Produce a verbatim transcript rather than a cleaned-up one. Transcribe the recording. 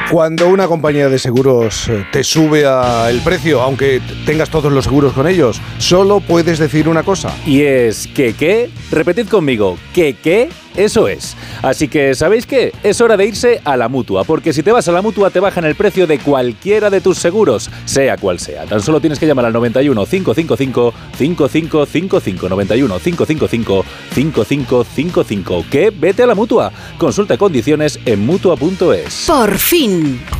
Cuando una compañía de seguros te sube a el precio, aunque tengas todos los seguros con ellos, solo puedes decir una cosa. Y es que qué, repetid conmigo, que qué, eso es. Así que, ¿sabéis qué? Es hora de irse a la Mutua, porque si te vas a la Mutua te bajan el precio de cualquiera de tus seguros, sea cual sea. Tan solo tienes que llamar al noventa y uno, cinco cinco cinco, cinco cinco cinco cinco, noventa y uno, cinco cinco cinco, cinco cinco cinco cinco. ¿Qué? Vete a la Mutua. Consulta condiciones en mutua punto es. Por fin.